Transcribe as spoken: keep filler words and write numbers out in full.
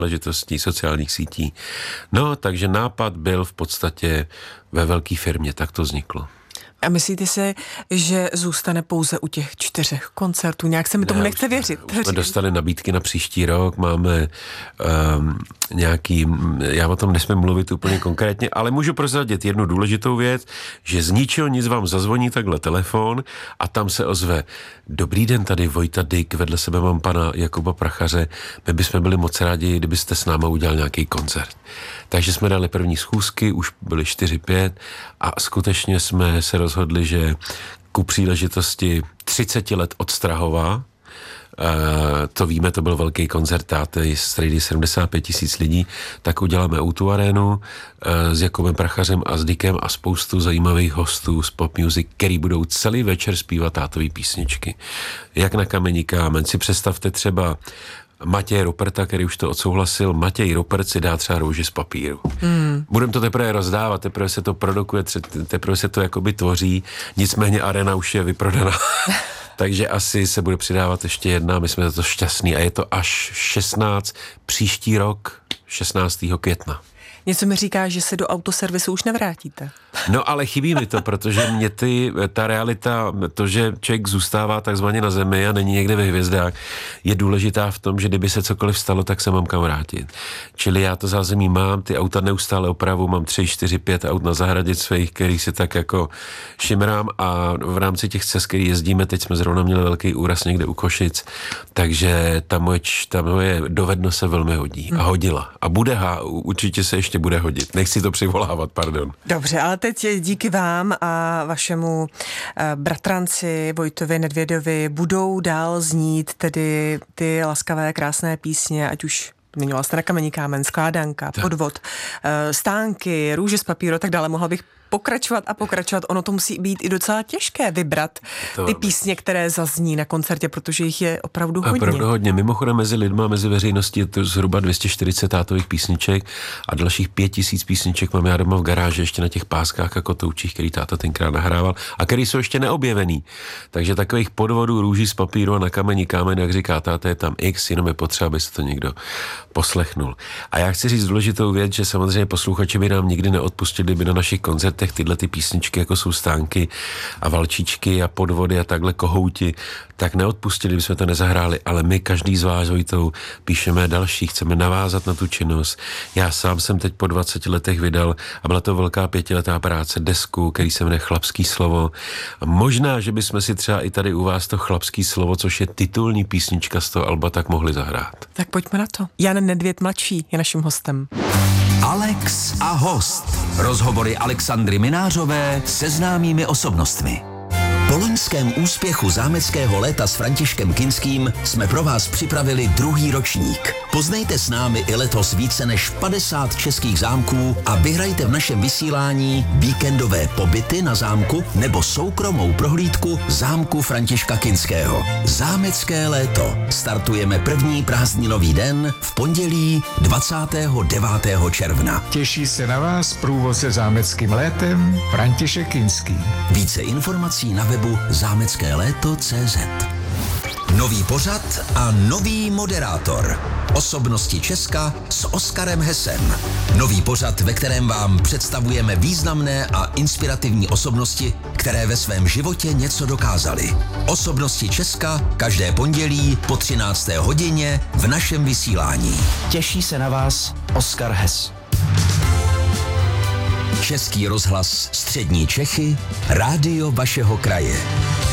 záležitostí sociálních sítí. No, takže nápad byl v podstatě ve velké firmě, tak to vzniklo. A myslíte si, že zůstane pouze u těch čtyřech koncertů? Nějak se mi tomu ne, nechce věřit. Už jsme dostali nabídky na příští rok, máme um, nějaký, já o tom nesmím mluvit úplně konkrétně, ale můžu prozradit jednu důležitou věc, že z ničeho nic vám zazvoní takhle telefon a tam se ozve: dobrý den, tady Vojta Dyk, vedle sebe mám pana Jakuba Prachaře, my bychom byli moc rádi, kdybyste s náma udělal nějaký koncert. Takže jsme dali první schůzky, už byly čtyři pět a skutečně jsme se rozhodli, že ku příležitosti třiceti let od Strahova, Uh, to víme, to byl velký koncert táty, strejdy sedmdesát pět tisíc lidí, tak uděláme O dva Arenu uh, s Jakubem Prachařem a s Dykem a spoustu zajímavých hostů z pop music, který budou celý večer zpívat tátový písničky. Jak na Kamení kámen. Si představte třeba Matěje Ruperta, který už to odsouhlasil. Matěj Rupert si dá třeba Růži z papíru. Mm. Budeme to teprve rozdávat, teprve se to produkuje, teprve se to jakoby tvoří, nicméně arena už je vyprodaná. Takže asi se bude přidávat ještě jedna, my jsme za to šťastní a je to až šestnáct příští rok, šestnáctého května. Něco mi říká, že se do autoservisu už nevrátíte. No ale chybí mi to, protože mě ty, ta realita, to, že člověk zůstává takzvaně na zemi a není někde ve hvězdách, je důležitá v tom, že kdyby se cokoliv stalo, tak se mám kam vrátit. Čili já to zázemí mám, ty auta neustále opravu, mám tři, čtyři, pět aut na zahradě svých, kterých si tak jako šimrám a v rámci těch cest, který jezdíme, teď jsme zrovna měli velký úraz někde u Košic, takže ta moje, ta moje dovednost se velmi hodí a hodila. A bude ha, určitě se ještě bude hodit. Nechci to přivolávat, pardon. Dobře, ale teď díky vám a vašemu bratranci Vojtovi Nedvědovi budou dál znít tedy ty laskavé, krásné písně, ať už zmiňoval jste Na kamení kámen, Skládanka, tak. Podvod, Stánky, Růže z papíru a tak dále. Mohla bych pokračovat a pokračovat. Ono to musí být i docela těžké vybrat to ty písně, které zazní na koncertě, protože jich je opravdu hodně. Opravdu hodně. Mimochodem mezi lidma, mezi veřejností je to zhruba dvě stě čtyřicet tátových písniček a dalších pět tisíc písniček mám já doma v garáži ještě na těch páskách a kotoučích, který táta tenkrát nahrával a který jsou ještě neobjevený. Takže takových podvodů, Růží z papíru a Na kamení kámen, jak říká táta, je tam x, jenom je potřeba, aby se to někdo poslechnul. A já chci říct důležitou věc, že samozřejmě posluchači by nám nikdy neodpustili, by na našich koncertech tyhle ty písničky, jako jsou Stánky a Valčičky a Podvody a takhle Kohouti, tak neodpustili, bychom to nezahráli, ale my každý z vás, Vojtou, píšeme další, chceme navázat na tu činnost. Já sám jsem teď po dvaceti letech vydal a byla to velká pětiletá práce desku, který se jmenuje Chlapský slovo. A možná, že bychom si třeba i tady u vás to Chlapský slovo, což je titulní písnička z toho alba, tak mohli zahrát. Tak pojďme na to. Jan Nedvěd mladší je naším hostem. Alex a host. Rozhovory Alexandry Minářové se známými osobnostmi. Po loňském úspěchu zámeckého léta s Františkem Kinským jsme pro vás připravili druhý ročník. Poznejte s námi i letos více než padesát českých zámků a vyhrajte v našem vysílání víkendové pobyty na zámku nebo soukromou prohlídku zámku Františka Kinského. Zámecké léto. Startujeme první prázdninový den v pondělí dvacátého devátého června. Těší se na vás průvodce zámeckým létem František Kinský. Více informací na webu zámecké léto tečka cé zet. Nový pořad a nový moderátor. Osobnosti Česka s Oskarem Hesem. Nový pořad, ve kterém vám představujeme významné a inspirativní osobnosti, které ve svém životě něco dokázaly. Osobnosti Česka každé pondělí po třinácté hodině v našem vysílání. Těší se na vás Oskar Hes. Český rozhlas Střední Čechy, rádio vašeho kraje.